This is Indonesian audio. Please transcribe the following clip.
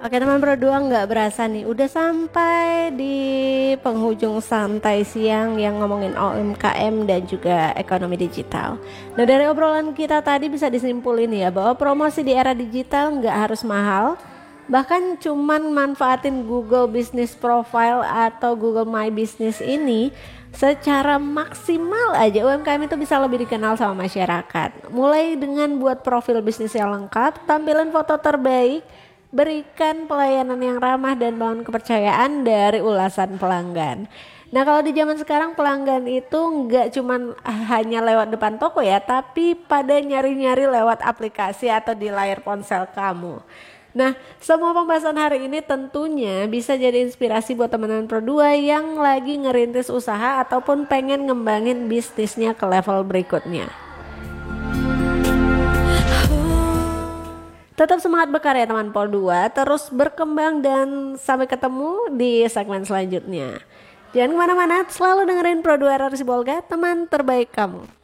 Oke teman berdua, nggak berasa nih udah sampai di penghujung santai siang yang ngomongin UMKM dan juga ekonomi digital. Nah dari obrolan kita tadi bisa disimpulin ya bahwa promosi di era digital nggak harus mahal. Bahkan cuman manfaatin Google Business Profile atau Google My Business ini secara maksimal aja UMKM itu bisa lebih dikenal sama masyarakat. Mulai dengan buat profil bisnis yang lengkap, tampilan foto terbaik, berikan pelayanan yang ramah dan bangun kepercayaan dari ulasan pelanggan. Nah kalau di zaman sekarang pelanggan itu nggak cuman hanya lewat depan toko ya, tapi pada nyari-nyari lewat aplikasi atau di layar ponsel kamu. Nah semua pembahasan hari ini tentunya bisa jadi inspirasi buat teman-teman Pro2 yang lagi ngerintis usaha ataupun pengen ngembangin bisnisnya ke level berikutnya. Tetap semangat berkarya teman Pol 2, terus berkembang dan sampai ketemu di segmen selanjutnya. Jangan kemana-mana, selalu dengerin Pro2 RRC Bolga, teman terbaik kamu.